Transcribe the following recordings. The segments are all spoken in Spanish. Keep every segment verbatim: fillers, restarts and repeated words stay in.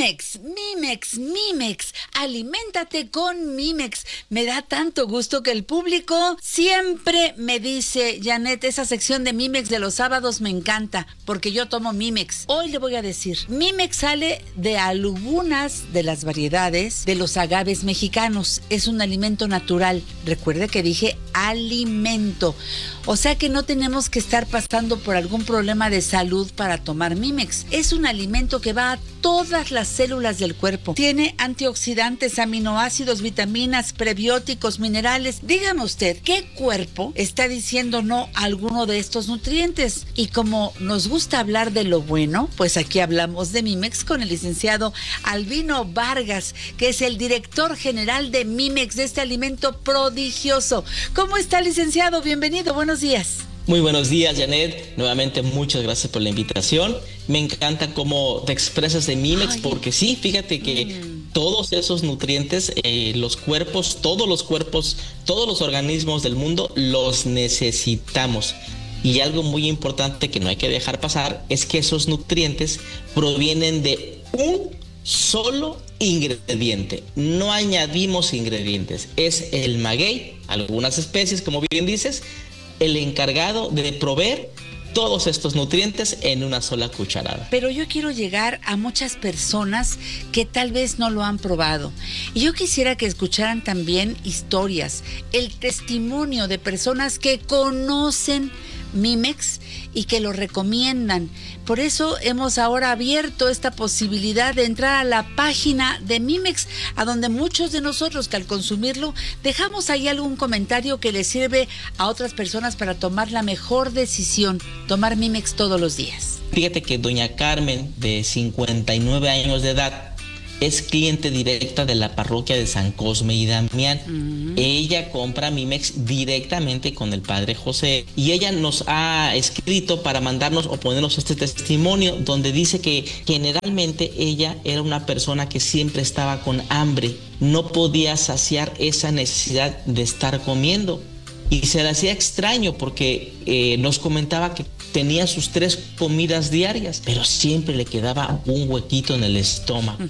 Mimex, Mimex, Mimex, aliméntate con Mimex. Me da tanto gusto que el público siempre me dice, Janet, esa sección de Mimex de los sábados me encanta, porque yo tomo Mimex. Hoy le voy a decir, Mimex sale de algunas de las variedades de los agaves mexicanos. Es un alimento natural. Recuerde que dije alimento. O sea que no tenemos que estar pasando por algún problema de salud para tomar Mimex. Es un alimento que va a todas las células del cuerpo. Tiene antioxidantes, aminoácidos, vitaminas, prebióticos, minerales. Dígame usted, ¿qué cuerpo está diciendo no a alguno de estos nutrientes? Y como nos gusta hablar de lo bueno, pues aquí hablamos de Mimex con el licenciado Albino Vargas, que es el director general de Mimex, de este alimento prodigioso. ¿Cómo está, licenciado? Bienvenido, buenos días. Muy buenos días, Janet. Nuevamente, muchas gracias por la invitación. Me encanta cómo te expresas de Mimex, Ay. porque sí, fíjate que mm. todos esos nutrientes, eh, los cuerpos, todos los cuerpos, todos los organismos del mundo los necesitamos. Y algo muy importante que no hay que dejar pasar es que esos nutrientes provienen de un solo ingrediente. No añadimos ingredientes. Es el maguey, algunas especies, como bien dices, el encargado de proveer todos estos nutrientes en una sola cucharada. Pero yo quiero llegar a muchas personas que tal vez no lo han probado. Y yo quisiera que escucharan también historias, el testimonio de personas que conocen Mimex y que lo recomiendan. Por eso hemos ahora abierto esta posibilidad de entrar a la página de Mimex, a donde muchos de nosotros que al consumirlo dejamos ahí algún comentario que les sirve a otras personas para tomar la mejor decisión, tomar Mimex todos los días. Fíjate que doña Carmen, de cincuenta y nueve años de edad, es cliente directa de la parroquia de San Cosme y Damián. Uh-huh. Ella compra Mimex directamente con el padre José y ella nos ha escrito para mandarnos o ponernos este testimonio donde dice que generalmente ella era una persona que siempre estaba con hambre, no podía saciar esa necesidad de estar comiendo y se le hacía extraño porque eh, nos comentaba que tenía sus tres comidas diarias, pero siempre le quedaba un huequito en el estómago.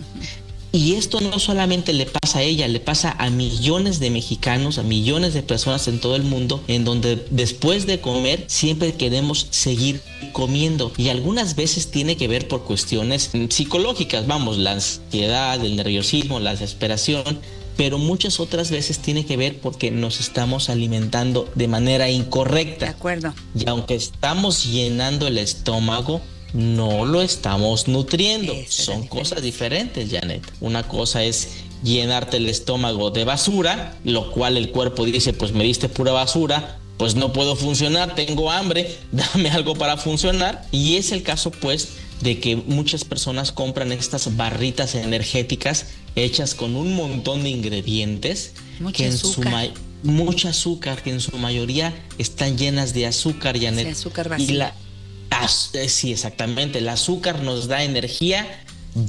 Y esto no solamente le pasa a ella, le pasa a millones de mexicanos, a millones de personas en todo el mundo, en donde después de comer siempre queremos seguir comiendo. Y algunas veces tiene que ver por cuestiones psicológicas, vamos, la ansiedad, el nerviosismo, la desesperación, pero muchas otras veces tiene que ver porque nos estamos alimentando de manera incorrecta. De acuerdo. Y aunque estamos llenando el estómago, no lo estamos nutriendo. Eso Son cosas diferentes, Janet. Una cosa es llenarte el estómago de basura, lo cual el cuerpo dice, pues me diste pura basura, pues no puedo funcionar, tengo hambre, dame algo para funcionar. Y es el caso, pues, de que muchas personas compran estas barritas energéticas hechas con un montón de ingredientes, mucha que en azúcar. su ma- mucha azúcar, que en su mayoría están llenas de azúcar, Janet. Sí, azúcar vacía. Y la, az, sí, exactamente. El azúcar nos da energía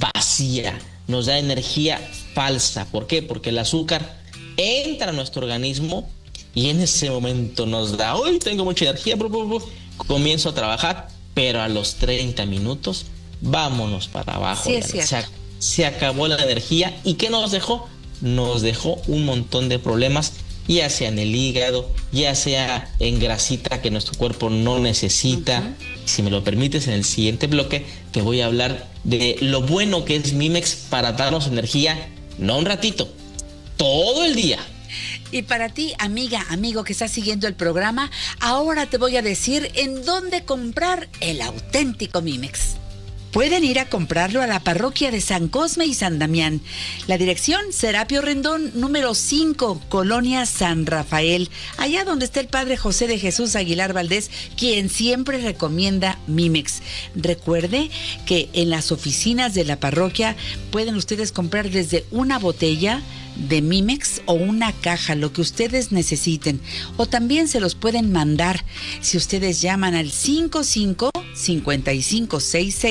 vacía, nos da energía falsa. ¿Por qué? Porque el azúcar entra a nuestro organismo y en ese momento nos da, hoy tengo mucha energía, bru, bru, bru, comienzo a trabajar, pero a los treinta minutos, vámonos para abajo. Sí, es cierto. Se, se acabó la energía. ¿Y qué nos dejó? Nos dejó un montón de problemas, ya sea en el hígado, ya sea en grasita que nuestro cuerpo no necesita. Uh-huh. Si me lo permites, en el siguiente bloque te voy a hablar de lo bueno que es Mimex para darnos energía, no un ratito, todo el día. Y para ti, amiga, amigo que estás siguiendo el programa, ahora te voy a decir en dónde comprar el auténtico Mimex. Pueden ir a comprarlo a la parroquia de San Cosme y San Damián. La dirección, Serapio Rendón, número cinco, Colonia San Rafael, allá donde está el padre José de Jesús Aguilar Valdés, quien siempre recomienda Mimex. Recuerde que en las oficinas de la parroquia pueden ustedes comprar desde una botella de Mimex o una caja, lo que ustedes necesiten, o también se los pueden mandar si ustedes llaman al cinco cinco, cinco cinco seis seis,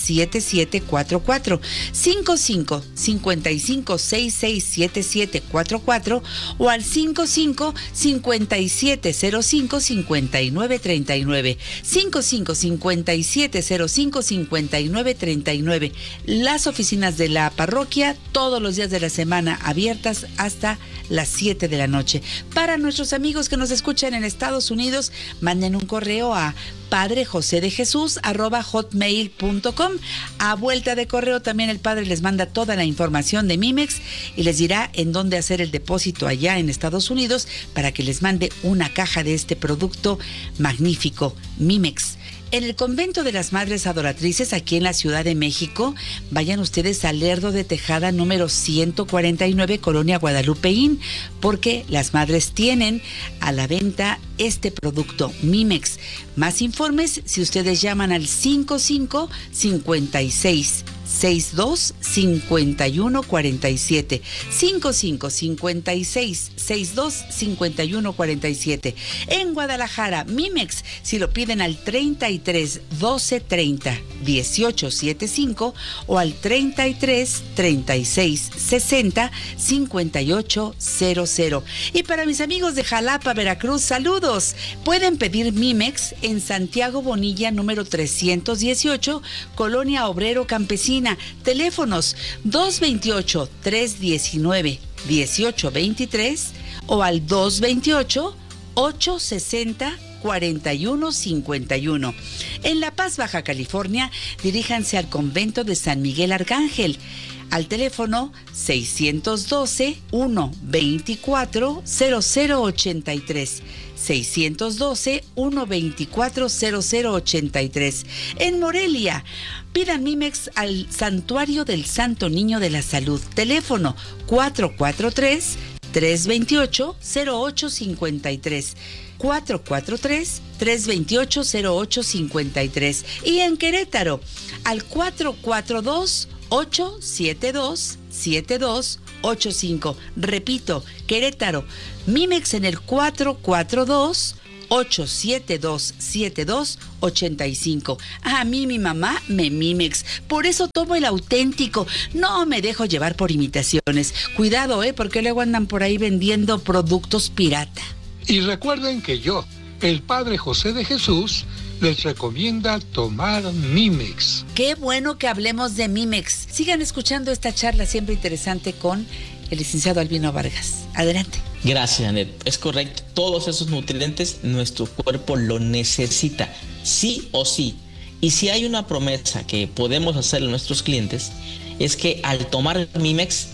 siete siete cuatro cuatro, cinco cinco, cinco cinco, seis seis siete siete cuatro cuatro o al cinco cinco, cinco siete cero cinco, cinco nueve tres nueve, cinco cinco, cinco siete cero cinco, cinco nueve tres nueve. Las oficinas de la parroquia todos los días de la semana abiertas hasta las siete de la noche. Para nuestros amigos que nos escuchan en Estados Unidos, manden un correo a padre josé de jesús arroba hotmail punto com. A vuelta de correo también el padre les manda toda la información de Mimex y les dirá en dónde hacer el depósito allá en Estados Unidos para que les mande una caja de este producto magnífico, Mimex. En el convento de las Madres Adoratrices, aquí en la Ciudad de México, vayan ustedes al Lerdo de Tejada número ciento cuarenta y nueve, Colonia Guadalupeín, porque las madres tienen a la venta este producto, Mimex. Más informes si ustedes llaman al cinco cinco, cinco seis, seis dos, cinco uno cuatro siete, cinco cinco, cinco seis, seis dos, cinco uno cuatro siete. En Guadalajara, Mimex, si lo piden al treinta y tres, doce, treinta, dieciocho, setenta y cinco o al treinta y tres, treinta y seis, sesenta, cincuenta y ocho cero cero. Y para mis amigos de Jalapa, Veracruz, saludos. Pueden pedir Mimex en Santiago Bonilla número trescientos dieciocho, Colonia Obrero Campesina. Teléfonos dos veintiocho, tres diecinueve, dieciocho veintitrés o al dos veintiocho, ocho sesenta, cuarenta y uno cincuenta y uno. En La Paz, Baja California, diríjanse al convento de San Miguel Arcángel al teléfono seiscientos doce, uno veinticuatro, cero cero ochenta y tres. seiscientos doce, uno veinticuatro, cero cero ochenta y tres. En Morelia, pidan Mimex al Santuario del Santo Niño de la Salud. Teléfono cuatro cuatro tres, tres veintiocho, cero ocho cincuenta y tres. cuatro cuatro tres, tres veintiocho, cero ocho cincuenta y tres. Y en Querétaro, al cuatro cuatro dos, ocho siete dos, siete dos ocho cinco. Repito, Querétaro, Mimex en el cuatro cuatro dos, ocho siete dos, siete dos ocho cinco. A mí mi mamá me Mimex, por eso tomo el auténtico. No me dejo llevar por imitaciones. Cuidado, eh, porque luego andan por ahí vendiendo productos pirata. Y recuerden que yo, el Padre José de Jesús, les recomienda tomar Mimex. Qué bueno que hablemos de Mimex. Sigan escuchando esta charla siempre interesante con el licenciado Albino Vargas. Adelante. Gracias, Janet. Es correcto. Todos esos nutrientes nuestro cuerpo lo necesita, sí o sí. Y si hay una promesa que podemos hacerle a nuestros clientes, es que al tomar Mimex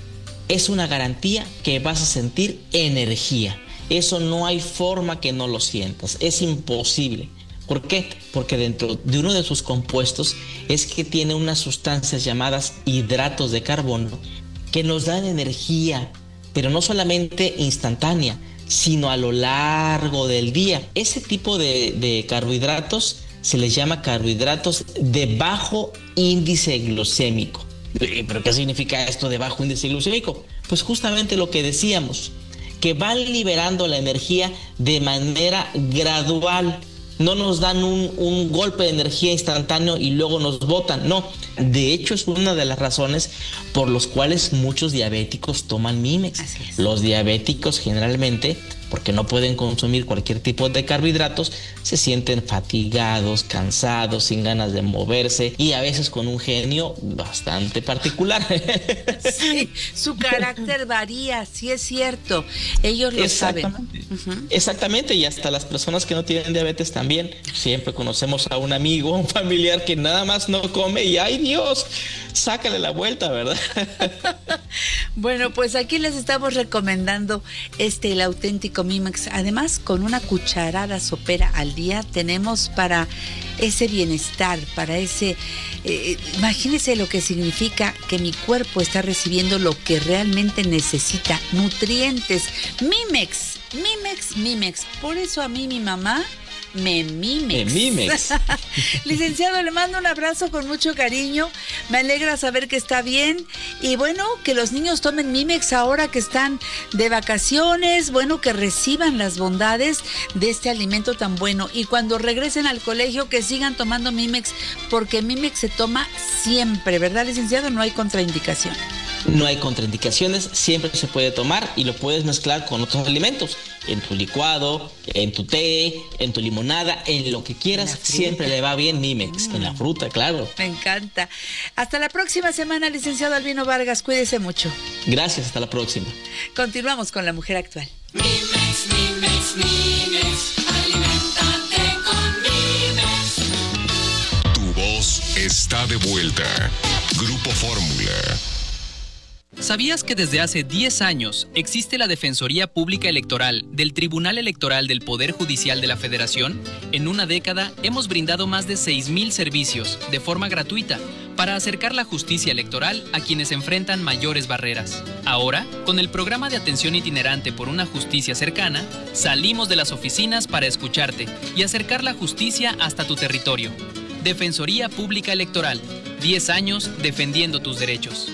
es una garantía que vas a sentir energía. Eso no hay forma que no lo sientas. Es imposible. ¿Por qué? Porque dentro de uno de sus compuestos es que tiene unas sustancias llamadas hidratos de carbono que nos dan energía, pero no solamente instantánea, sino a lo largo del día. Ese tipo de, de carbohidratos se les llama carbohidratos de bajo índice glucémico. ¿Pero qué significa esto de bajo índice glucémico? Pues justamente lo que decíamos, que van liberando la energía de manera gradual. No nos dan un, un golpe de energía instantáneo y luego nos botan, no. De hecho, es una de las razones por las cuales muchos diabéticos toman Mimex. Así es. Los diabéticos generalmente, porque no pueden consumir cualquier tipo de carbohidratos, se sienten fatigados, cansados, sin ganas de moverse y a veces con un genio bastante particular. Sí, su carácter varía, sí es cierto. Ellos lo Exactamente. saben. Uh-huh. Exactamente, y hasta las personas que no tienen diabetes también. Siempre conocemos a un amigo, un familiar que nada más no come y ¡ay Dios! Sácale la vuelta, ¿verdad? Bueno, pues aquí les estamos recomendando este, el auténtico Mimex. Además, con una cucharada sopera al día tenemos para ese bienestar, para ese... Eh, imagínense lo que significa que mi cuerpo está recibiendo lo que realmente necesita, nutrientes. Mimex, Mimex, Mimex. Por eso a mí mi mamá Memimex. Memimex. Licenciado, le mando un abrazo con mucho cariño. Me alegra saber que está bien. Y bueno, que los niños tomen Mimex ahora que están de vacaciones. Bueno, que reciban las bondades de este alimento tan bueno. Y cuando regresen al colegio, que sigan tomando Mimex, porque Mimex se toma siempre, ¿verdad, licenciado? No hay contraindicación. No hay contraindicaciones, siempre se puede tomar y lo puedes mezclar con otros alimentos, en tu licuado, en tu té, en tu limonada, en lo que quieras, siempre le va bien Mimex, mm. en la fruta, claro. Me encanta. Hasta la próxima semana, licenciado Albino Vargas, cuídese mucho. Gracias, hasta la próxima. Continuamos con La Mujer Actual. Mimex, Mimex, Mimex, aliméntate con Mimex. Tu voz está de vuelta. Grupo Fórmula. ¿Sabías que desde hace diez años existe la Defensoría Pública Electoral del Tribunal Electoral del Poder Judicial de la Federación? En una década hemos brindado más de seis mil servicios de forma gratuita para acercar la justicia electoral a quienes enfrentan mayores barreras. Ahora, con el programa de atención itinerante por una justicia cercana, salimos de las oficinas para escucharte y acercar la justicia hasta tu territorio. Defensoría Pública Electoral, diez años defendiendo tus derechos.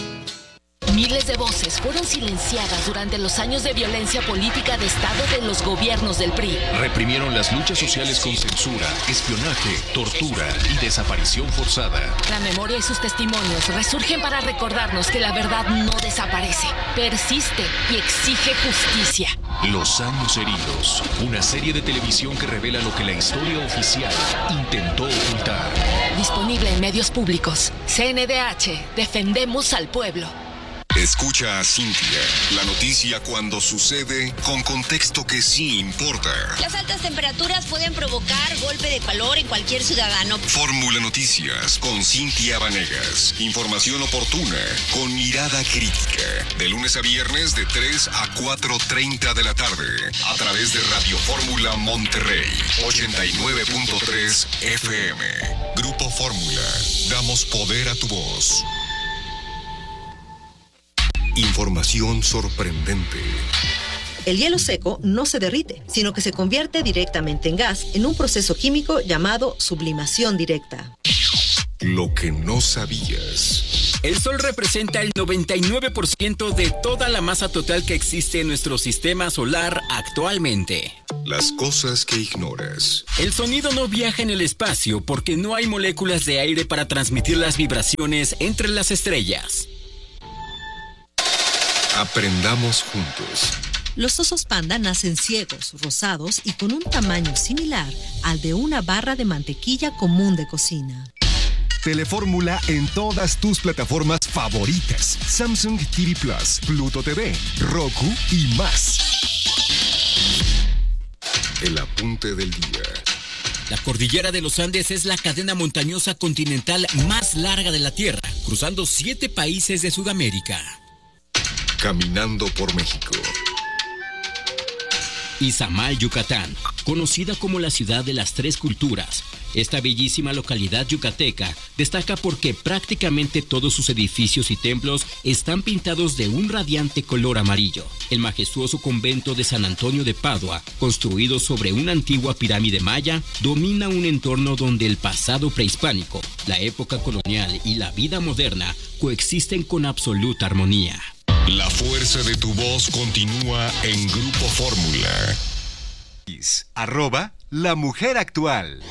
Miles de voces fueron silenciadas durante los años de violencia política de Estado de los gobiernos del P R I. Reprimieron las luchas sociales con censura, espionaje, tortura y desaparición forzada. La memoria y sus testimonios resurgen para recordarnos que la verdad no desaparece, persiste y exige justicia. Los años heridos, una serie de televisión que revela lo que la historia oficial intentó ocultar. Disponible en medios públicos. C N D H, defendemos al pueblo. Escucha a Cintia, la noticia cuando sucede con contexto que sí importa. Las altas temperaturas pueden provocar golpe de calor en cualquier ciudadano. Fórmula Noticias con Cintia Vanegas. Información oportuna con mirada crítica. De lunes a viernes de tres a cuatro treinta de la tarde. A través de Radio Fórmula Monterrey. ochenta y nueve punto tres F M. Grupo Fórmula. Damos poder a tu voz. Información sorprendente. El hielo seco no se derrite, sino que se convierte directamente en gas en un proceso químico llamado sublimación directa. Lo que no sabías. El Sol representa el noventa y nueve por ciento de toda la masa total que existe en nuestro sistema solar actualmente. Las cosas que ignoras. El sonido no viaja en el espacio porque no hay moléculas de aire para transmitir las vibraciones entre las estrellas. Aprendamos juntos. Los osos panda nacen ciegos, rosados y con un tamaño similar al de una barra de mantequilla común de cocina. Telefórmula en todas tus plataformas favoritas. Samsung T V Plus, Pluto T V, Roku y más. El apunte del día. La cordillera de los Andes es la cadena montañosa continental más larga de la Tierra, cruzando siete países de Sudamérica. Caminando por México. Izamal, Yucatán, conocida como la ciudad de las tres culturas. Esta bellísima localidad yucateca destaca porque prácticamente todos sus edificios y templos están pintados de un radiante color amarillo. El majestuoso convento de San Antonio de Padua, construido sobre una antigua pirámide maya, domina un entorno donde el pasado prehispánico, la época colonial y la vida moderna coexisten con absoluta armonía. La fuerza de tu voz continúa en Grupo Fórmula. Arroba La Mujer Actual.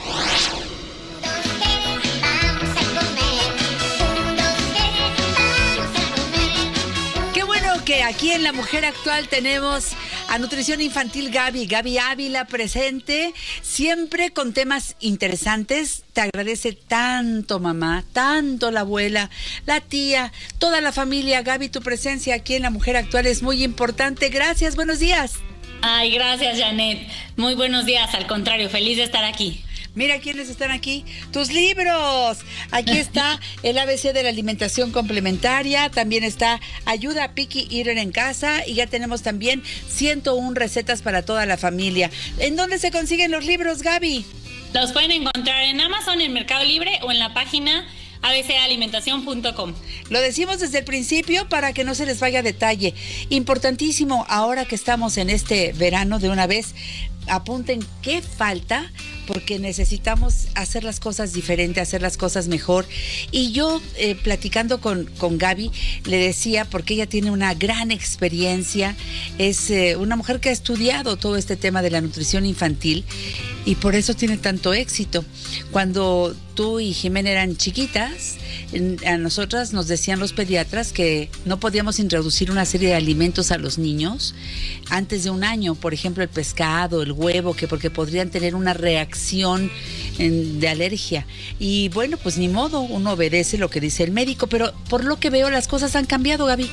Qué bueno que aquí en La Mujer Actual tenemos a Nutrición Infantil Gaby, Gaby Ávila presente, siempre con temas interesantes. Te agradece tanto mamá, tanto la abuela, la tía, toda la familia. Gaby, tu presencia aquí en La Mujer Actual es muy importante. Gracias, buenos días. Ay, gracias, Janet. Muy buenos días, al contrario, feliz de estar aquí. Mira quiénes están aquí, tus libros. Aquí está el A B C de la alimentación complementaria, también está Ayuda a Picky Eater en casa y ya tenemos también ciento una recetas para toda la familia. ¿En dónde se consiguen los libros, Gaby? Los pueden encontrar en Amazon, en Mercado Libre o en la página a b c alimentación punto com. Lo decimos desde el principio para que no se les vaya detalle. Importantísimo ahora que estamos en este verano de una vez. apunten qué falta, porque necesitamos hacer las cosas diferente, hacer las cosas mejor. Y yo, eh, platicando con, con Gaby, le decía, porque ella tiene una gran experiencia, es eh, una mujer que ha estudiado todo este tema de la nutrición infantil y por eso tiene tanto éxito. Cuando tú y Jimena eran chiquitas, a nosotras nos decían los pediatras que no podíamos introducir una serie de alimentos a los niños antes de un año, por ejemplo el pescado, el huevo, que porque podrían tener una reacción en, de alergia. Y bueno, pues ni modo, uno obedece lo que dice el médico, pero por lo que veo las cosas han cambiado, Gaby.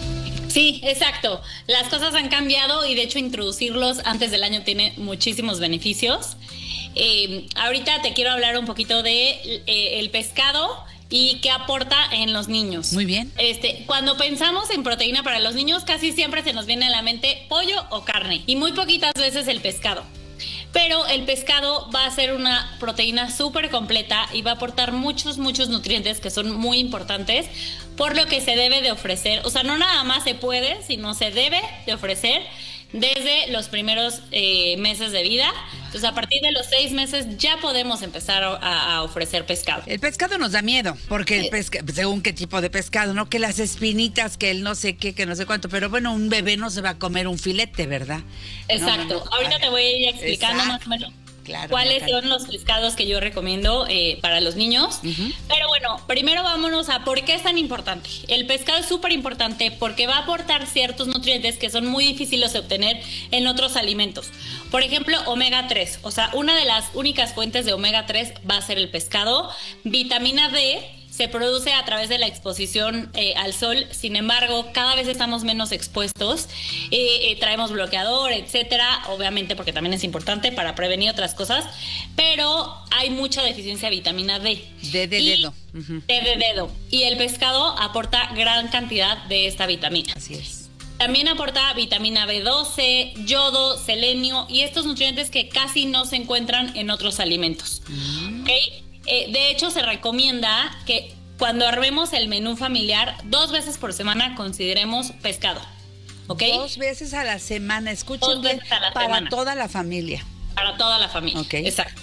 Sí, exacto. Las cosas han cambiado y de hecho introducirlos antes del año tiene muchísimos beneficios. Eh, ahorita te quiero hablar un poquito de eh, el pescado y qué aporta en los niños. Muy bien. Este, cuando pensamos en proteína para los niños, casi siempre se nos viene a la mente pollo o carne y muy poquitas veces el pescado. Pero el pescado va a ser una proteína súper completa y va a aportar muchos, muchos nutrientes que son muy importantes, por lo que se debe de ofrecer. O sea, no nada más se puede, sino se debe de ofrecer desde los primeros eh, meses de vida. Entonces, a partir de los seis meses ya podemos empezar a, a ofrecer pescado. El pescado nos da miedo, porque el pesca, según qué tipo de pescado, ¿no? Que las espinitas, que el no sé qué, que no sé cuánto. Pero bueno, un bebé no se va a comer un filete, ¿verdad? Exacto. No, no, no. Ahorita te voy a ir explicando Exacto. más o menos. Claro, cuáles son los pescados que yo recomiendo eh, para los niños. Uh-huh. Pero bueno, primero vámonos a por qué es tan importante. El pescado es súper importante porque va a aportar ciertos nutrientes que son muy difíciles de obtener en otros alimentos. Por ejemplo, omega tres. O sea, una de las únicas fuentes de omega tres va a ser el pescado. Vitamina D se produce a través de la exposición eh, al sol. Sin embargo, cada vez estamos menos expuestos. Eh, eh, traemos bloqueador, etcétera. Obviamente, porque también es importante para prevenir otras cosas. Pero hay mucha deficiencia de vitamina D. D de dedo. Uh-huh. D de dedo. Y el pescado aporta gran cantidad de esta vitamina. Así es. También aporta vitamina B doce, yodo, selenio y estos nutrientes que casi no se encuentran en otros alimentos. Mm. ¿Okay? Eh, de hecho, se recomienda que cuando armemos el menú familiar, dos veces por semana consideremos pescado. ¿Ok? Dos veces a la semana, escuchen bien, para semana. Toda la familia. Para toda la familia, ok. Exacto.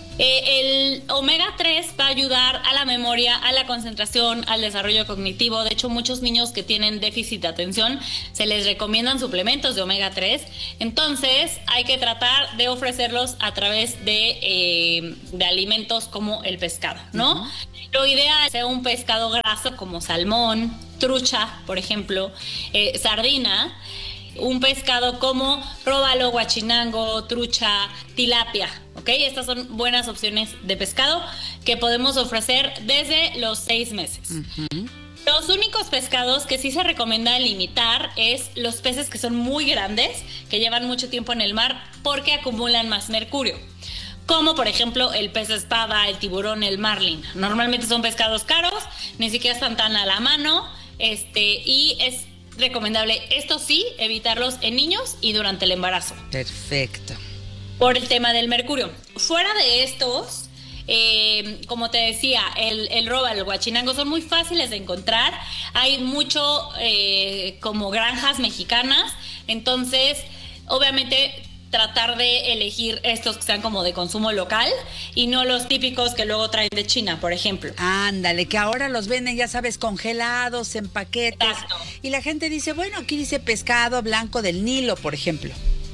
Eh, el omega tres va a ayudar a la memoria, a la concentración, al desarrollo cognitivo. De hecho, muchos niños que tienen déficit de atención se les recomiendan suplementos de omega tres. Entonces, hay que tratar de ofrecerlos a través de, eh, de alimentos como el pescado, ¿no? Uh-huh. Lo ideal es sea un pescado graso como salmón, trucha, por ejemplo, eh, sardina. Un pescado como róbalo, guachinango, trucha, tilapia, ¿ok? Estas son buenas opciones de pescado que podemos ofrecer desde los seis meses. Uh-huh. Los únicos pescados que sí se recomienda limitar es los peces que son muy grandes, que llevan mucho tiempo en el mar porque acumulan más mercurio. Como por ejemplo el pez espada, el tiburón, el marlin. Normalmente son pescados caros, ni siquiera están tan a la mano, este, y es recomendable, esto sí, evitarlos en niños y durante el embarazo. Perfecto. Por el tema del mercurio. Fuera de estos, eh, como te decía, el, el róbalo, el guachinango son muy fáciles de encontrar. Hay mucho eh, como granjas mexicanas. Entonces, obviamente, tratar de elegir estos que sean como de consumo local y no los típicos que luego traen de China, por ejemplo. Ándale, que ahora los venden, ya sabes, congelados, en paquetes. Exacto. Y la gente dice, bueno, aquí dice pescado blanco del Nilo, por ejemplo.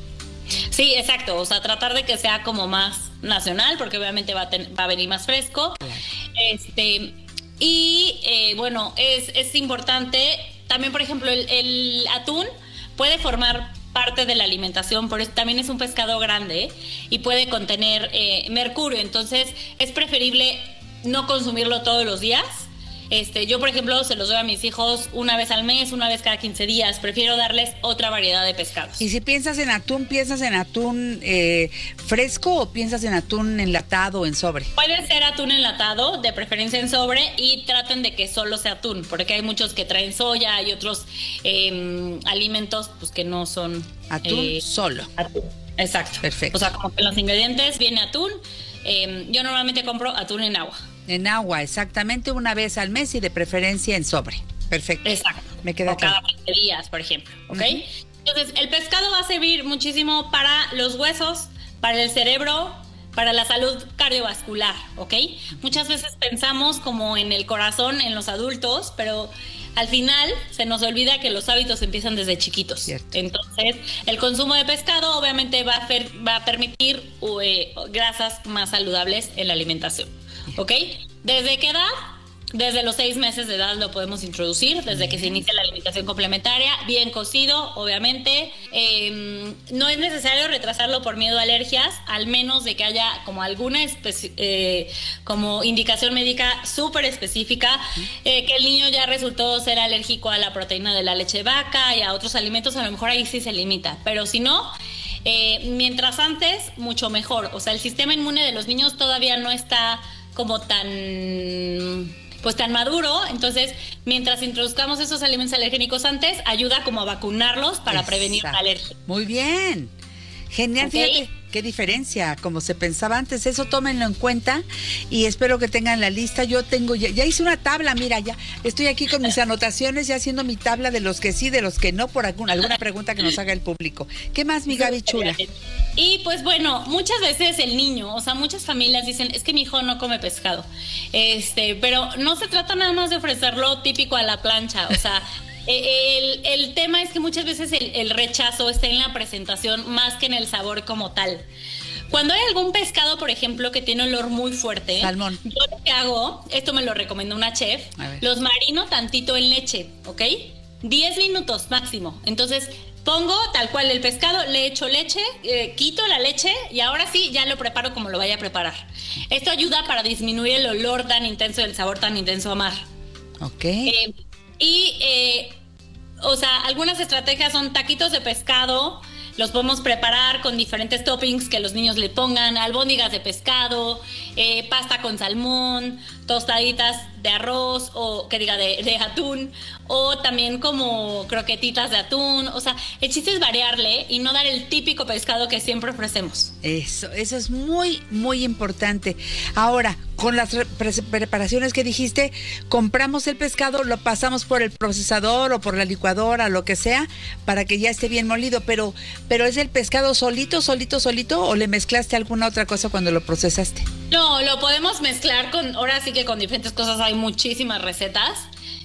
Sí, exacto. O sea, tratar de que sea como más nacional, porque obviamente va a, ten, va a venir más fresco. Claro. Este, y eh, bueno, es, es importante. También, por ejemplo, el, el atún puede formar parte de la alimentación, pero también es un pescado grande, ¿eh? Y puede contener eh, mercurio, entonces es preferible no consumirlo todos los días. Este, yo, por ejemplo, se los doy a mis hijos una vez al mes, una vez cada quince días. Prefiero darles otra variedad de pescados. Y si piensas en atún, ¿piensas en atún eh, fresco o piensas en atún enlatado o en sobre? Puede ser atún enlatado, de preferencia en sobre, y traten de que solo sea atún, porque hay muchos que traen soya y otros eh, alimentos pues que no son... Atún eh, solo. Atún. Exacto. Perfecto. O sea, como que en los ingredientes viene atún. Eh, yo normalmente compro atún en agua. En agua, exactamente una vez al mes y de preferencia en sobre. Perfecto. Exacto. Me queda o claro. Cada quince días, por ejemplo, ¿ok? Uh-huh. Entonces, el pescado va a servir muchísimo para los huesos, para el cerebro, para la salud cardiovascular, ¿ok? Muchas veces pensamos como en el corazón en los adultos, pero al final se nos olvida que los hábitos empiezan desde chiquitos. Cierto. Entonces, el consumo de pescado obviamente va a, fer, va a permitir eh, grasas más saludables en la alimentación, ¿ok? ¿Desde qué edad? Desde los seis meses de edad lo podemos introducir, desde que se inicia la alimentación complementaria, bien cocido, obviamente. Eh, no es necesario retrasarlo por miedo a alergias, al menos de que haya como alguna especi- eh, como indicación médica súper específica, eh, que el niño ya resultó ser alérgico a la proteína de la leche de vaca y a otros alimentos, a lo mejor ahí sí se limita, pero si no... Eh, mientras antes, mucho mejor. O sea, el sistema inmune de los niños todavía no está como tan... pues tan maduro, entonces mientras introduzcamos esos alimentos alergénicos antes, ayuda como a vacunarlos para Exacto. prevenir la alergia. Muy bien, genial, okay. Fíjate qué diferencia, como se pensaba antes, eso tómenlo en cuenta y espero que tengan la lista. Yo tengo, ya, ya hice una tabla, mira, ya estoy aquí con mis anotaciones, ya haciendo mi tabla de los que sí, de los que no, por alguna, alguna pregunta que nos haga el público. ¿Qué más, mi Gaby chula? Y pues bueno, muchas veces el niño, o sea, muchas familias dicen, es que mi hijo no come pescado, este, pero no se trata nada más de ofrecerlo típico a la plancha, o sea, el, el tema es que muchas veces el, el rechazo está en la presentación más que en el sabor como tal. Cuando hay algún pescado, por ejemplo, que tiene olor muy fuerte, salmón, yo lo que hago, esto me lo recomendó una chef, los marino tantito en leche, ¿ok? diez minutos máximo, entonces... Pongo tal cual el pescado, le echo leche, eh, quito la leche y ahora sí ya lo preparo como lo vaya a preparar. Esto ayuda para disminuir el olor tan intenso, el sabor tan intenso a mar. Ok. Eh, y, eh, o sea, algunas estrategias son taquitos de pescado, los podemos preparar con diferentes toppings que los niños le pongan, albóndigas de pescado, eh, pasta con salmón, tostaditas de arroz o que diga de, de atún, o también como croquetitas de atún. O sea, el chiste es variarle y no dar el típico pescado que siempre ofrecemos. Eso, eso es muy, muy importante. Ahora, con las pre- preparaciones que dijiste, compramos el pescado, lo pasamos por el procesador o por la licuadora, lo que sea, para que ya esté bien molido, pero, pero ¿es el pescado solito, solito, solito o le mezclaste alguna otra cosa cuando lo procesaste? No, lo podemos mezclar con, ahora sí que con diferentes cosas, hay muchísimas recetas.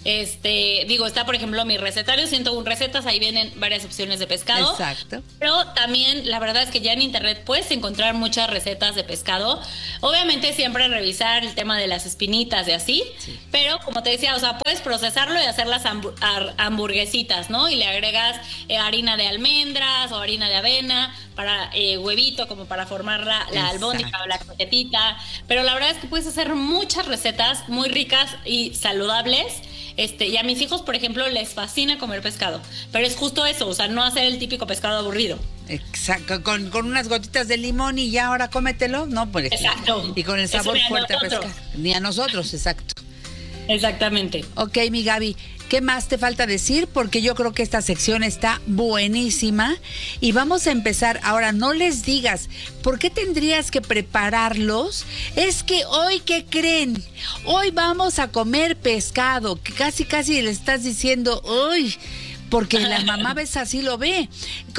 Este, digo, está por ejemplo mi recetario, ciento uno recetas, ahí vienen varias opciones de pescado. Exacto. Pero también la verdad es que ya en internet puedes encontrar muchas recetas de pescado. Obviamente siempre revisar el tema de las espinitas y así, sí. Pero como te decía, o sea, puedes procesarlo y hacer las hambur- hamburguesitas, ¿no? Y le agregas eh, harina de almendras o harina de avena para eh, huevito, como para formar la, la albóndiga o la croquetita. Pero la verdad es que puedes hacer muchas recetas muy ricas y saludables. Este, y a mis hijos, por ejemplo, les fascina comer pescado, pero es justo eso, o sea, no hacer el típico pescado aburrido. Exacto, con, con unas gotitas de limón y ya ahora cómetelo, ¿no? Por ejemplo. Exacto. Y con el sabor fuerte a pescado. Ni a nosotros, exacto. Exactamente. Ok, mi Gaby, ¿qué más te falta decir? Porque yo creo que esta sección está buenísima y vamos a empezar. Ahora, no les digas, ¿por qué tendrías que prepararlos? Es que hoy, ¿qué creen? Hoy vamos a comer pescado, que casi, casi le estás diciendo, uy, porque la mamá ves así lo ve.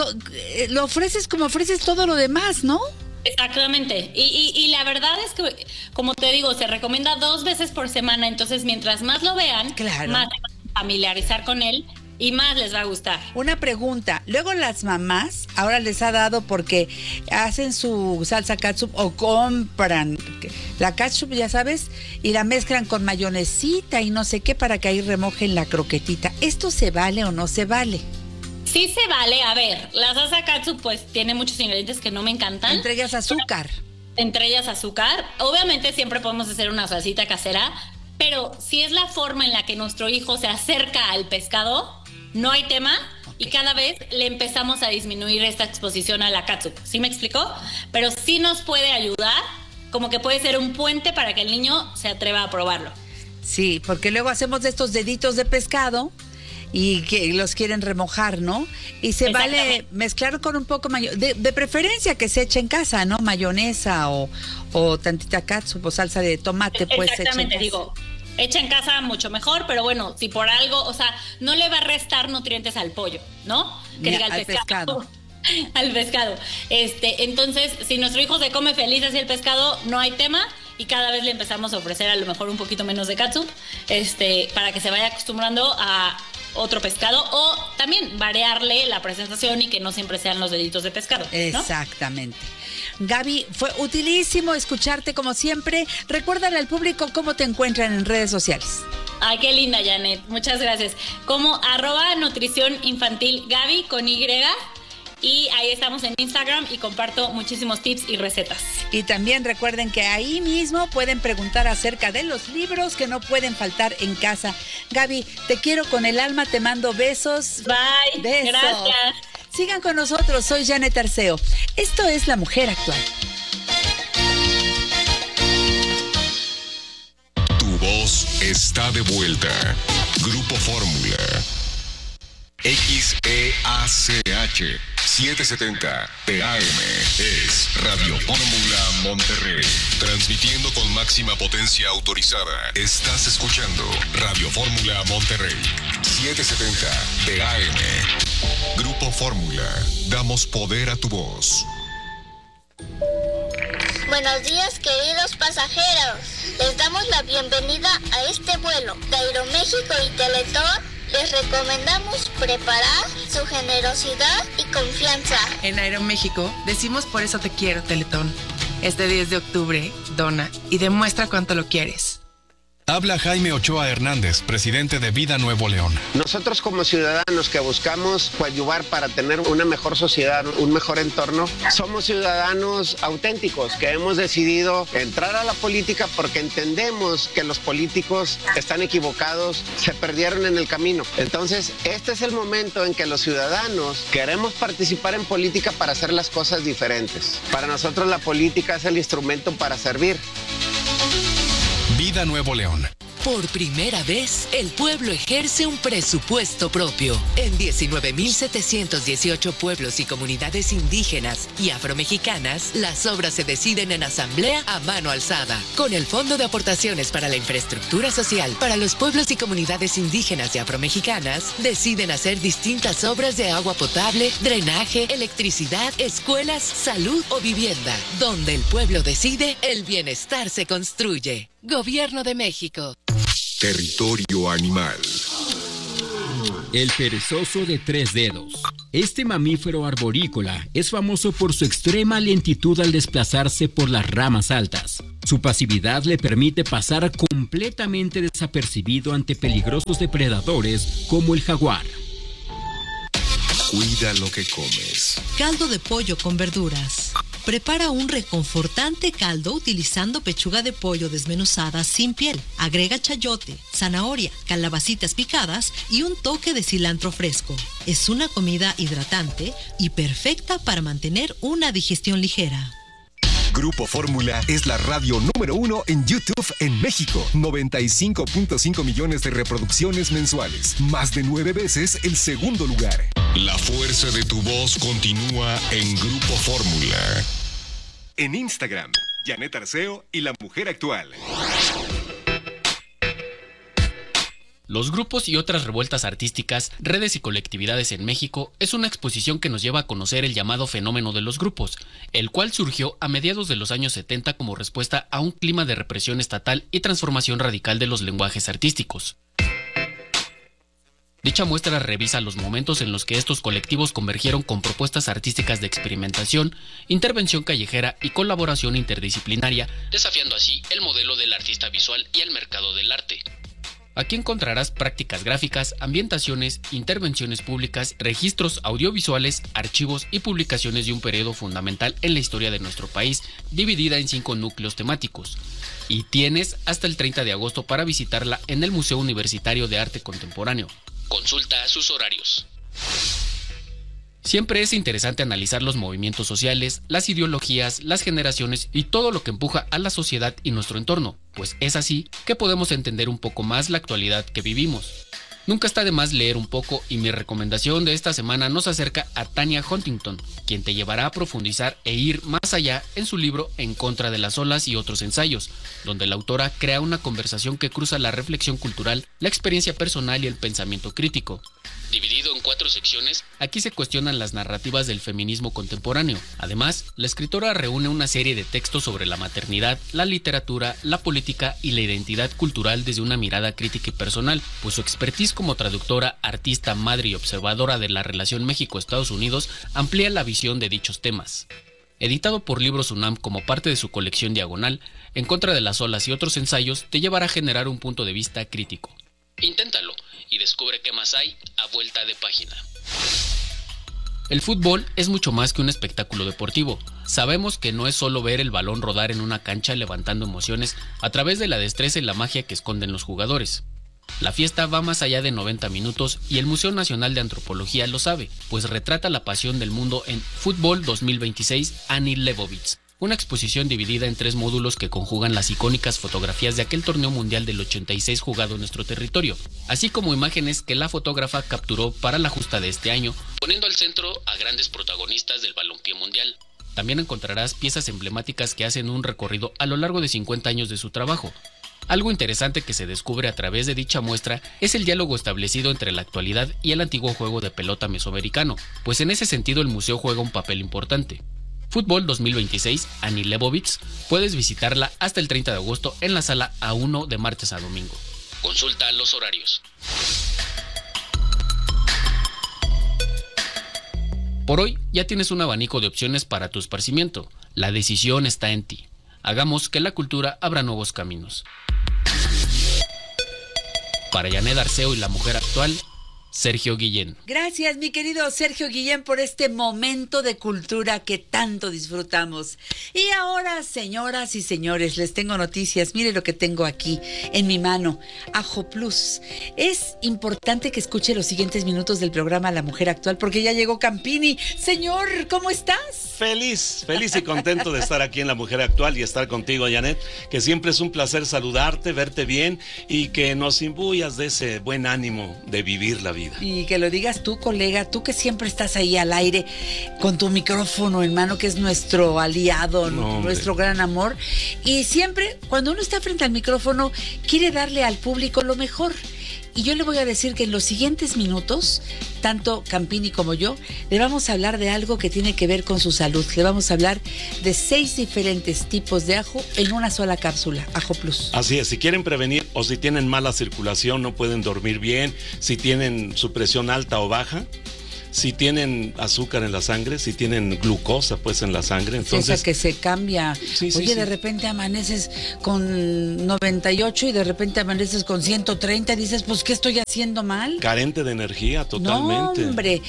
Lo ofreces como ofreces todo lo demás, ¿no? Exactamente, y, y, y la verdad es que, como te digo, se recomienda dos veces por semana, entonces mientras más lo vean, claro, más se van a familiarizar con él y más les va a gustar. Una pregunta, luego las mamás ahora les ha dado porque hacen su salsa catsup o compran la catsup, ya sabes, y la mezclan con mayonesita y no sé qué para que ahí remojen la croquetita. ¿Esto se vale o no se vale? Sí se vale, a ver, la salsa catsup pues tiene muchos ingredientes que no me encantan. Entre ellas azúcar. Entre ellas azúcar. Obviamente siempre podemos hacer una salsita casera, pero si es la forma en la que nuestro hijo se acerca al pescado, no hay tema, okay. Y cada vez le empezamos a disminuir esta exposición a la catsup. ¿Sí me explicó? Pero sí nos puede ayudar, como que puede ser un puente para que el niño se atreva a probarlo. Sí, porque luego hacemos de estos deditos de pescado y que los quieren remojar, ¿no? Y se vale mezclar con un poco mayo- de, de preferencia que se eche en casa, ¿no? Mayonesa o, o tantita catsup o salsa de tomate, pues. Exactamente, digo, hecha en casa mucho mejor, pero bueno, si por algo, o sea, no le va a restar nutrientes al pollo, ¿no? Que Ni diga el al pescado. pescado. al pescado. Este, entonces, si nuestro hijo se come feliz así el pescado, no hay tema. Y cada vez le empezamos a ofrecer a lo mejor un poquito menos de catsup, este, para que se vaya acostumbrando a otro pescado, o también variarle la presentación y que no siempre sean los deditos de pescado, ¿no? Exactamente. Gaby, fue utilísimo escucharte como siempre. Recuérdale al público cómo te encuentran en redes sociales. Ay, qué linda, Janet. Muchas gracias. Como arroba nutrición infantil Gaby con Y. Y ahí estamos en Instagram y comparto muchísimos tips y recetas. Y también recuerden que ahí mismo pueden preguntar acerca de los libros que no pueden faltar en casa. Gaby, te quiero con el alma, te mando besos. Bye. Besos. Gracias. Sigan con nosotros, soy Janet Arceo. Esto es La Mujer Actual. Tu voz está de vuelta. Grupo Fórmula. X E A C H setecientos setenta T A M es Radio Fórmula Monterrey. Transmitiendo con máxima potencia autorizada. Estás escuchando Radio Fórmula Monterrey. setecientos setenta T A M. Grupo Fórmula. Damos poder a tu voz. Buenos días, queridos pasajeros. Les damos la bienvenida a este vuelo de Aeroméxico y Teletón. Les recomendamos preparar su generosidad y confianza. En Aeroméxico decimos por eso te quiero, Teletón. Este diez de octubre, dona y demuestra cuánto lo quieres. Habla Jaime Ochoa Hernández, presidente de Vida Nuevo León. Nosotros como ciudadanos que buscamos coadyuvar para tener una mejor sociedad, un mejor entorno, somos ciudadanos auténticos que hemos decidido entrar a la política porque entendemos que los políticos están equivocados, se perdieron en el camino. Entonces, este es el momento en que los ciudadanos queremos participar en política para hacer las cosas diferentes. Para nosotros la política es el instrumento para servir. Vida Nuevo León. Por primera vez, el pueblo ejerce un presupuesto propio. En diecinueve mil setecientos dieciocho pueblos y comunidades indígenas y afromexicanas, las obras se deciden en asamblea a mano alzada. Con el Fondo de Aportaciones para la Infraestructura Social para los pueblos y comunidades indígenas y afromexicanas, deciden hacer distintas obras de agua potable, drenaje, electricidad, escuelas, salud o vivienda. Donde el pueblo decide, el bienestar se construye. Gobierno de México. Territorio animal. El perezoso de tres dedos. Este mamífero arborícola es famoso por su extrema lentitud al desplazarse por las ramas altas. Su pasividad le permite pasar completamente desapercibido ante peligrosos depredadores como el jaguar. Cuida lo que comes. Caldo de pollo con verduras. Prepara un reconfortante caldo utilizando pechuga de pollo desmenuzada sin piel. Agrega chayote, zanahoria, calabacitas picadas y un toque de cilantro fresco. Es una comida hidratante y perfecta para mantener una digestión ligera. Grupo Fórmula es la radio número uno en YouTube en México. noventa y cinco punto cinco millones de reproducciones mensuales. Más de nueve veces el segundo lugar. La fuerza de tu voz continúa en Grupo Fórmula. En Instagram, Janet Arceo y La Mujer Actual. Los grupos y otras revueltas artísticas, redes y colectividades en México es una exposición que nos lleva a conocer el llamado fenómeno de los grupos, el cual surgió a mediados de los años setenta como respuesta a un clima de represión estatal y transformación radical de los lenguajes artísticos. Dicha muestra revisa los momentos en los que estos colectivos convergieron con propuestas artísticas de experimentación, intervención callejera y colaboración interdisciplinaria, desafiando así el modelo del artista visual y el mercado del arte. Aquí encontrarás prácticas gráficas, ambientaciones, intervenciones públicas, registros audiovisuales, archivos y publicaciones de un periodo fundamental en la historia de nuestro país, dividida en cinco núcleos temáticos. Y tienes hasta el treinta de agosto para visitarla en el Museo Universitario de Arte Contemporáneo. Consulta sus horarios. Siempre es interesante analizar los movimientos sociales, las ideologías, las generaciones y todo lo que empuja a la sociedad y nuestro entorno, pues es así que podemos entender un poco más la actualidad que vivimos. Nunca está de más leer un poco y mi recomendación de esta semana nos acerca a Tanya Huntington, quien te llevará a profundizar e ir más allá en su libro En contra de las olas y otros ensayos, donde la autora crea una conversación que cruza la reflexión cultural, la experiencia personal y el pensamiento crítico. Dividido en con cuatro secciones, aquí se cuestionan las narrativas del feminismo contemporáneo. Además, la escritora reúne una serie de textos sobre la maternidad, la literatura, la política y la identidad cultural desde una mirada crítica y personal, pues su expertise como traductora, artista, madre y observadora de la relación México-Estados Unidos amplía la visión de dichos temas. Editado por Libros UNAM como parte de su colección Diagonal, En contra de las olas y otros ensayos, te llevará a generar un punto de vista crítico. Inténtalo y descubre qué más hay a vuelta de página. El fútbol es mucho más que un espectáculo deportivo. Sabemos que no es solo ver el balón rodar en una cancha levantando emociones a través de la destreza y la magia que esconden los jugadores. La fiesta va más allá de noventa minutos y el Museo Nacional de Antropología lo sabe, pues retrata la pasión del mundo en Fútbol dos mil veintiséis Annie Leibovitz, una exposición dividida en tres módulos que conjugan las icónicas fotografías de aquel torneo mundial del ochenta y seis jugado en nuestro territorio, así como imágenes que la fotógrafa capturó para la justa de este año, poniendo al centro a grandes protagonistas del balompié mundial. También encontrarás piezas emblemáticas que hacen un recorrido a lo largo de cincuenta años de su trabajo. Algo interesante que se descubre a través de dicha muestra es el diálogo establecido entre la actualidad y el antiguo juego de pelota mesoamericano, pues en ese sentido el museo juega un papel importante. Fútbol dos mil veintiséis, Annie Leibovitz, puedes visitarla hasta el treinta de agosto en la sala A uno de martes a domingo. Consulta los horarios. Por hoy ya tienes un abanico de opciones para tu esparcimiento. La decisión está en ti. Hagamos que la cultura abra nuevos caminos. Para Janet Arceo y la mujer actual, Sergio Guillén. Gracias, mi querido Sergio Guillén, por este momento de cultura que tanto disfrutamos. Y ahora, señoras y señores, les tengo noticias. Mire lo que tengo aquí en mi mano. Ajo Plus. Es importante que escuche los siguientes minutos del programa La Mujer Actual, porque ya llegó Campini. Señor, ¿cómo estás? Feliz, feliz y contento de estar aquí en La Mujer Actual y estar contigo, Janet, que siempre es un placer saludarte, verte bien y que nos imbuyas de ese buen ánimo de vivir la vida. Y que lo digas tú, colega, tú que siempre estás ahí al aire con tu micrófono en mano, que es nuestro aliado, no, nuestro gran amor. Y siempre, cuando uno está frente al micrófono, quiere darle al público lo mejor. Y yo le voy a decir que en los siguientes minutos, tanto Campini como yo, le vamos a hablar de algo que tiene que ver con su salud. Le vamos a hablar de seis diferentes tipos de ajo en una sola cápsula, Ajo Plus. Así es, si quieren prevenir o si tienen mala circulación, no pueden dormir bien, si tienen su presión alta o baja, si tienen azúcar en la sangre, si tienen glucosa pues en la sangre, entonces... Esa que se cambia. Sí, Oye, sí, de sí. repente amaneces con noventa y ocho y de repente amaneces con ciento treinta y dices, pues, ¿qué estoy haciendo mal? Carente de energía, totalmente. No, hombre.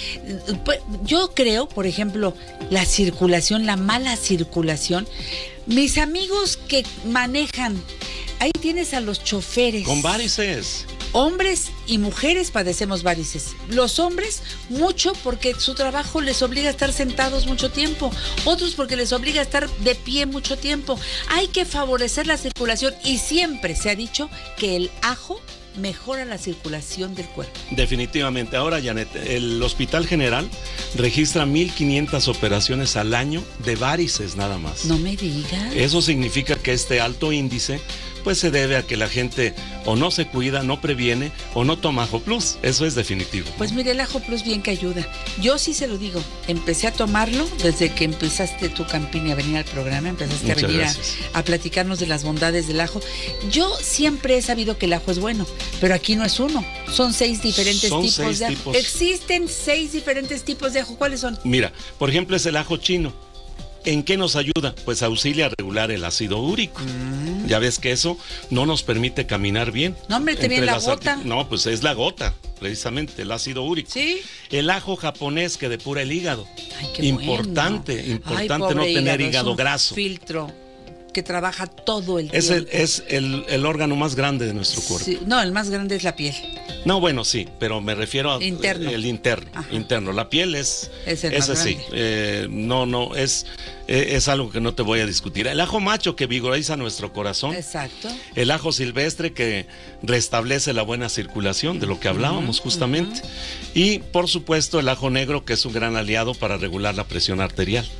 Yo creo, por ejemplo, la circulación, la mala circulación. Mis amigos que manejan, ahí tienes a los choferes. Con varices. Hombres y mujeres padecemos varices. Los hombres, mucho porque su trabajo les obliga a estar sentados mucho tiempo. Otros porque les obliga a estar de pie mucho tiempo. Hay que favorecer la circulación y siempre se ha dicho que el ajo mejora la circulación del cuerpo. Definitivamente. Ahora, Janet, el Hospital General registra mil quinientas operaciones al año de varices nada más. No me digas. Eso significa que este alto índice pues se debe a que la gente o no se cuida, no previene o no toma Ajo Plus. Eso es definitivo. Pues mire, el Ajo Plus bien que ayuda. Yo sí se lo digo, empecé a tomarlo desde que empezaste tú, Campini, a venir al programa, empezaste Muchas a venir a, a platicarnos de las bondades del ajo. Yo siempre he sabido que el ajo es bueno, pero aquí no es uno, son seis diferentes son tipos seis de ajo. Tipos. Existen seis diferentes tipos de ajo, ¿cuáles son? Mira, por ejemplo es el ajo chino. ¿En qué nos ayuda? Pues auxilia a regular el ácido úrico. Mm. Ya ves que eso no nos permite caminar bien. No, hombre, te viene la gota. Artic... No, pues es la gota, precisamente, el ácido úrico. Sí. El ajo japonés que depura el hígado. Ay, qué importante, bueno. importante Ay, no tener hígado, hígado es un graso. Filtro que trabaja todo el es tiempo. El, es el, el órgano más grande de nuestro cuerpo. Sí, no, el más grande es la piel. No, bueno, sí, pero me refiero al interno. El interno, Ajá. interno. La piel es, es el ese más sí, eh, no, no, es, eh, es algo que no te voy a discutir. El ajo macho que vigoriza nuestro corazón. Exacto. El ajo silvestre que restablece la buena circulación, de lo que hablábamos uh-huh, justamente. Uh-huh. Y por supuesto el ajo negro que es un gran aliado para regular la presión arterial.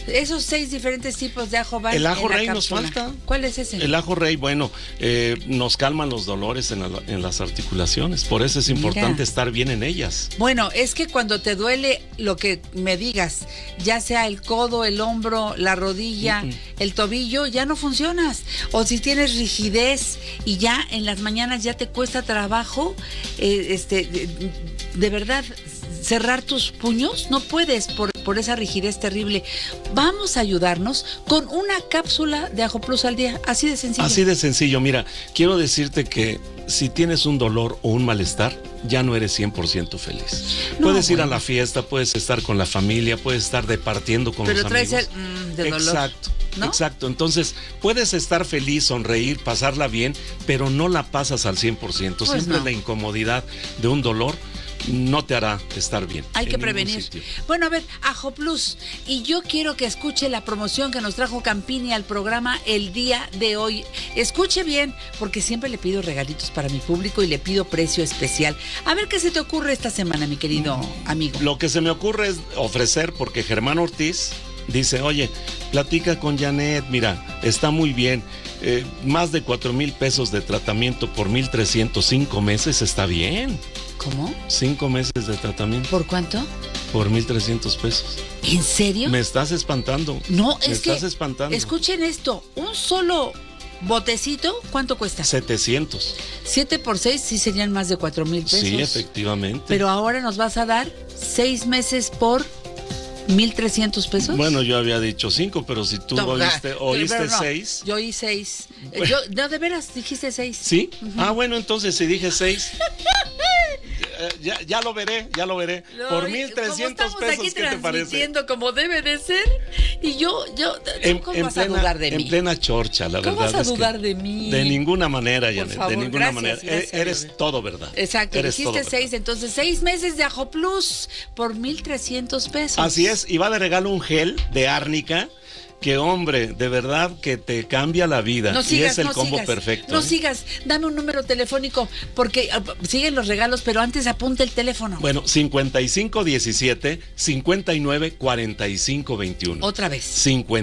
Esos seis diferentes tipos de ajo van El ajo en la rey nos cápsula. falta. ¿Cuál es ese? El ajo rey, bueno, eh, nos calman los dolores en, la, en las articulaciones. Por eso es importante Mira. estar bien en ellas. Bueno, es que cuando te duele lo que me digas, ya sea el codo, el hombro, la rodilla, uh-uh. el tobillo, ya no funcionas. O si tienes rigidez y ya en las mañanas ya te cuesta trabajo, eh, este, de, de verdad, cerrar tus puños, no puedes por, por esa rigidez terrible. Vamos a ayudarnos con una cápsula de Ajo Plus al día, así de sencillo. Así de sencillo, mira, quiero decirte que si tienes un dolor o un malestar, ya no eres cien por ciento feliz. No, puedes ir bueno. a la fiesta, puedes estar con la familia, puedes estar departiendo con Pero los traes amigos. el mm, de dolor. Exacto. ¿No? Exacto, entonces puedes estar feliz, sonreír, pasarla bien, pero no la pasas al cien por ciento. Pues Siempre no. la incomodidad de un dolor no te hará estar bien. Hay que prevenir. Sitio. Bueno, a ver, Ajo Plus. Y yo quiero que escuche la promoción que nos trajo Campini al programa el día de hoy. Escuche bien, porque siempre le pido regalitos para mi público y le pido precio especial. A ver qué se te ocurre esta semana, mi querido amigo. Lo que se me ocurre es ofrecer, porque Germán Ortiz dice, oye, platica con Janet, mira, está muy bien. Eh, más de cuatro mil pesos de tratamiento por mil trescientos cinco meses está bien. ¿Cómo? Cinco meses de tratamiento. ¿Por cuánto? Por mil trescientos pesos. ¿En serio? Me estás espantando. No, Me es que. estás espantando. Escuchen esto: un solo botecito, ¿cuánto cuesta? setecientos. Siete por seis, sí serían más de cuatro mil pesos. Sí, efectivamente. Pero ahora nos vas a dar seis meses por ¿mil trescientos pesos? Bueno, yo había dicho cinco, pero si tú no, oíste, oíste no, seis. Yo oí seis. Bueno. Yo, no, de veras, dijiste seis. ¿Sí? Uh-huh. Ah, bueno, entonces si dije seis. ya, ya lo veré, ya lo veré. No, por mil trescientos pesos, aquí ¿qué te parece? Como debe de ser. Y yo, yo, en, ¿cómo en vas plena, a dudar de mí? En plena chorcha, la ¿Cómo verdad. ¿Cómo vas a es dudar que de mí? De ninguna manera, Janet, favor, de ninguna gracias, manera. Gracias, eres gracias. todo verdad. Exacto, eres dijiste todo seis, verdad. entonces seis meses de Ajo Plus por mil trescientos pesos. Así es, y va de regalo un gel de árnica. Que hombre, de verdad que te cambia la vida. No sigas, y es el no combo sigas, perfecto. No ¿eh? sigas, dame un número telefónico, porque uh, siguen los regalos, pero antes apunta el teléfono. Bueno, cincuenta y cinco diecisiete, cincuenta y nueve cuarenta y cinco veintiuno. Otra vez. cincuenta